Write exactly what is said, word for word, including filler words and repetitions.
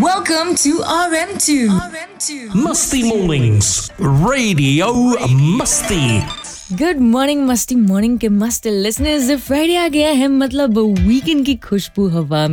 Welcome to R M two. Musty Mornings, Radio Musty. Good morning मस्ती morning के मस्त listeners, Friday आ गया है, मतलब वीकेंड की खुशबू हवा